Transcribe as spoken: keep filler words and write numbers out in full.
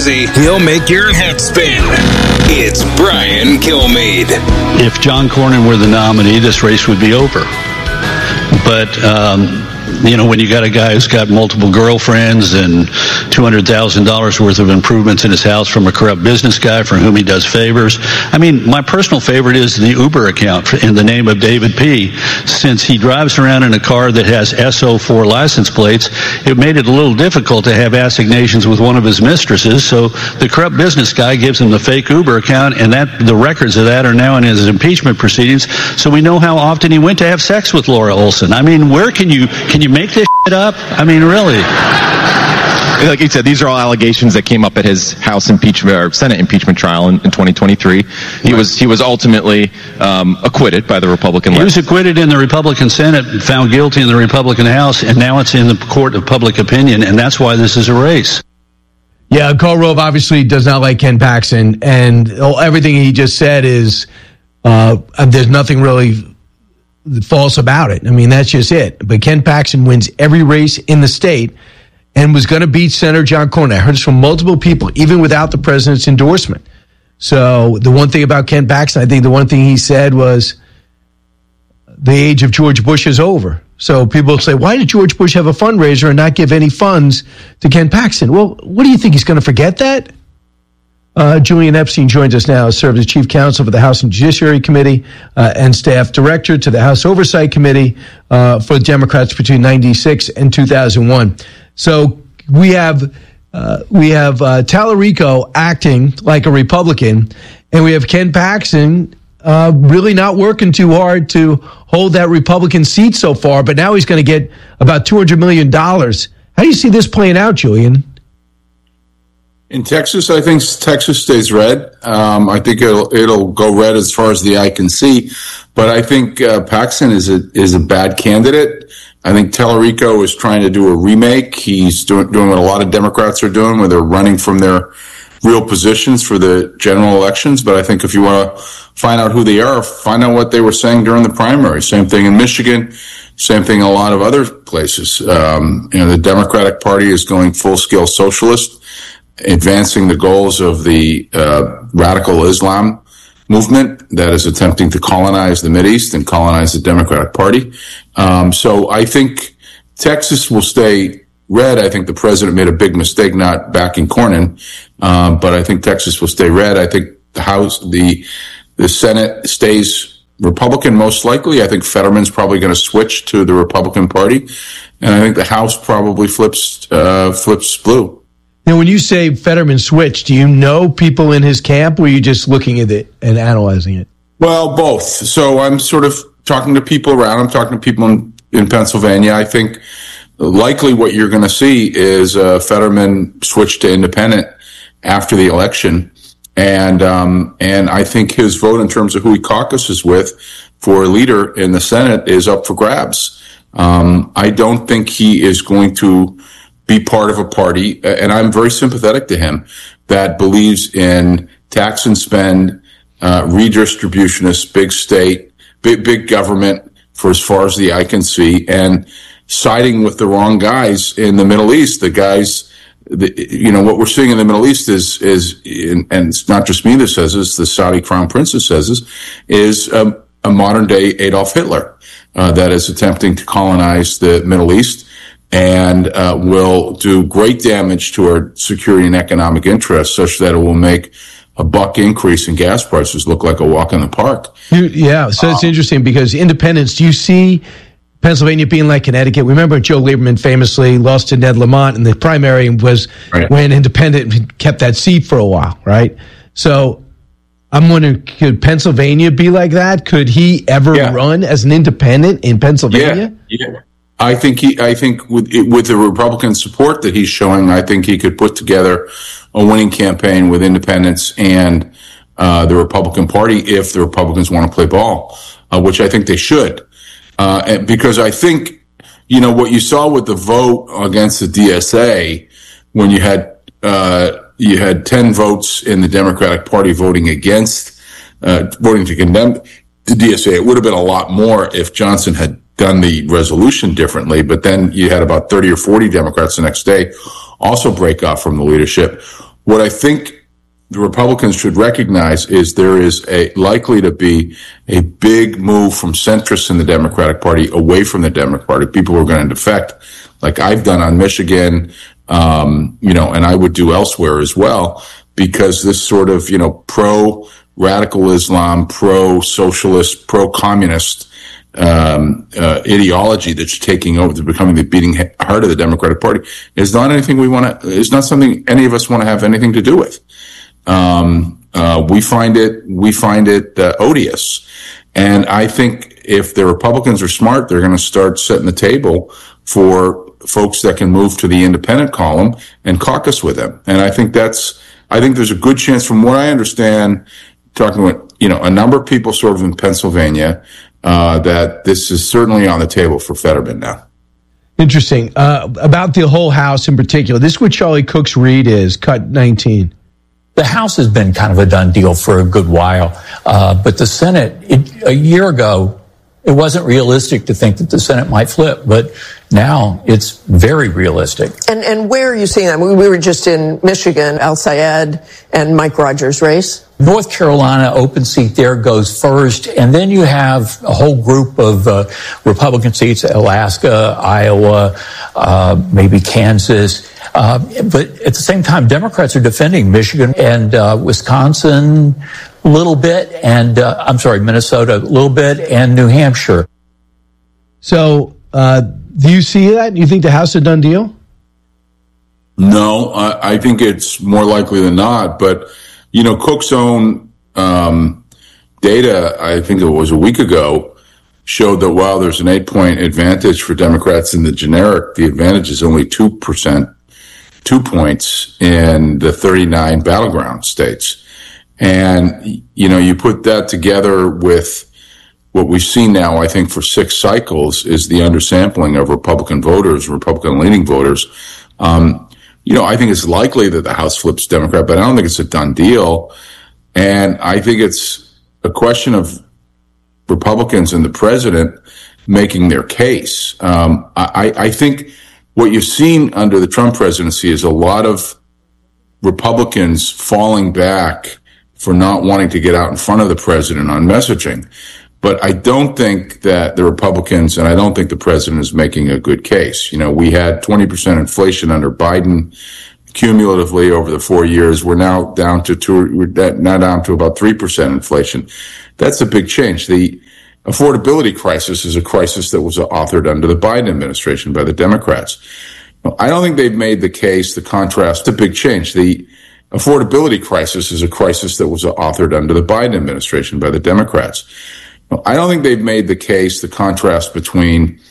He'll make your head spin. It's Brian Kilmeade. If John Cornyn were the nominee, this race would be over. But, um, you know, when you got a guy who's got multiple girlfriends and two hundred thousand dollars worth of improvements in his house from a corrupt business guy for whom he does favors. I mean, my personal favorite is the Uber account in the name of David P. Since he drives around in a car that has S O four license plates, it made it a little difficult to have assignations with one of his mistresses. So the corrupt business guy gives him the fake Uber account, and that the records of that are now in his impeachment proceedings. So we know how often he went to have sex with Laura Olson. I mean, where can you can you make this shit up? I mean, really. Like you said, these are all allegations that came up at his House impeachment or Senate impeachment trial in, in twenty twenty-three. He right. was he was ultimately um, acquitted by the Republican. He was acquitted in the Republican Senate, found guilty in the Republican House, and now it's in the court of public opinion, and that's why this is a race. Yeah, Karl Rove obviously does not like Ken Paxton, and oh, everything he just said is uh, there's nothing really false about it. I mean, that's just it. But Ken Paxton wins every race in the state and was going to beat Senator John Cornyn. I heard this from multiple people, even without the president's endorsement. So the one thing about Ken Paxton, I think the one thing he said was the age of George Bush is over. So people say, why did George Bush have a fundraiser and not give any funds to Ken Paxton? Well, what do you think? He's going to forget that? Uh, Julian Epstein joins us now, served as chief counsel for the House and Judiciary Committee uh, and staff director to the House Oversight Committee uh, for the Democrats between ninety-six and two thousand one. So we have uh, we have uh, Tallarico acting like a Republican, and we have Ken Paxton uh, really not working too hard to hold that Republican seat so far, but now he's going to get about two hundred million dollars. How do you see this playing out, Julian? In Texas, I think Texas stays red. Um, I think it'll it'll go red as far as the eye can see. But I think uh, Paxton is a is a bad candidate. I think Tallarico is trying to do a remake. He's doing doing what a lot of Democrats are doing, where they're running from their real positions for the general elections. But I think if you want to find out who they are, find out what they were saying during the primary. Same thing in Michigan. Same thing in a lot of other places. Um, you know, the Democratic Party is going full scale socialist, advancing the goals of the uh, radical Islam movement that is attempting to colonize the Mideast and colonize the Democratic Party. Um, so I think Texas will stay red. I think the president made a big mistake not backing Cornyn, um, but I think Texas will stay red. I think the House, the the Senate stays Republican most likely. I think Fetterman's probably going to switch to the Republican Party, and I think the House probably flips uh, flips blue. Now, when you say Fetterman switched, do you know people in his camp, or are you just looking at it and analyzing it? Well, both. So I'm sort of talking to people around. I'm talking to people in, in Pennsylvania. I think likely what you're going to see is uh, Fetterman switch to independent after the election. And um, and I think his vote in terms of who he caucuses with for a leader in the Senate is up for grabs. Um, I don't think he is going to be part of a party, and I'm very sympathetic to him, that believes in tax and spend, uh, redistributionist, big state, big, big government for as far as the eye can see, and siding with the wrong guys in the Middle East. The guys, the, you know, what we're seeing in the Middle East is, is, and it's not just me that says this, the Saudi crown prince that says this, is um, a modern day Adolf Hitler, uh, that is attempting to colonize the Middle East, and uh, will do great damage to our security and economic interests, such that it will make a buck increase in gas prices look like a walk in the park. You, yeah, so it's um, interesting because independence, do you see Pennsylvania being like Connecticut? Remember Joe Lieberman famously lost to Ned Lamont in the primary and was right. when independent kept that seat for a while, right? So I'm wondering, could Pennsylvania be like that? Could he ever yeah. run as an independent in Pennsylvania? Yeah, yeah. I think he. I think with with the Republican support that he's showing, I think he could put together a winning campaign with independents and uh, the Republican Party if the Republicans want to play ball, uh, which I think they should. Uh, and because I think, you know, what you saw with the vote against the D S A, when you had uh, you had ten votes in the Democratic Party voting against, uh, voting to condemn the D S A, it would have been a lot more if Johnson had done the resolution differently. But then you had about thirty or forty Democrats the next day also break off from the leadership. what I think the Republicans should recognize is there is a likely to be a big move from centrists in the Democratic Party away from the Democratic Party. People who are going to defect, like I've done on Michigan, um, you know, and I would do elsewhere as well, because this sort of, you know, pro-radical Islam, pro-socialist, pro-communist um, uh, ideology that's taking over, that's becoming the beating heart of the Democratic Party, is not anything we want to, is not something any of us want to have anything to do with. Um, uh, we find it, we find it uh, odious. And I think if the Republicans are smart, they're going to start setting the table for folks that can move to the independent column and caucus with them. And I think that's, I think there's a good chance, from what I understand, talking with, you know, a number of people sort of in Pennsylvania, uh, that this is certainly on the table for Fetterman now. Interesting. Uh, about the whole House in particular, this is what Charlie Cook's read is, cut nineteen. The House has been kind of a done deal for a good while, uh, but the Senate, it, a year ago, it wasn't realistic to think that the Senate might flip, but now it's very realistic. And and where are you seeing that? We, we were just in Michigan, Al Sayed and Mike Rogers' race. North Carolina, open seat there goes first, and then you have a whole group of uh, Republican seats, Alaska, Iowa, uh, maybe Kansas. Uh, but at the same time, Democrats are defending Michigan and uh, Wisconsin a little bit, and uh, I'm sorry, Minnesota a little bit, and New Hampshire. So, uh, do you see that? Do you think the House is a done deal? No, I, I think it's more likely than not. But, you know, Cook's own um, data, I think it was a week ago, showed that while there's an eight-point advantage for Democrats in the generic, the advantage is only two percent, two points in the thirty-nine battleground states. And, you know, you put that together with what we've seen now, I think, for six cycles, is the undersampling of Republican voters, Republican-leaning voters. Um, you know, I think it's likely that the House flips Democrat, but I don't think it's a done deal. And I think it's a question of Republicans and the president making their case. Um, I, I think what you've seen under the Trump presidency is a lot of Republicans falling back for not wanting to get out in front of the president on messaging. But I don't think that the Republicans, and I don't think the president is making a good case. You know, we had twenty percent inflation under Biden cumulatively over the four years. We're now down to two, we're now down to about three percent inflation. That's a big change. The affordability crisis is a crisis that was authored under the Biden administration by the Democrats. I don't think they've made the case, the contrast, a big change. The affordability crisis is a crisis that was authored under the Biden administration by the Democrats. I don't think they've made the case, the contrast between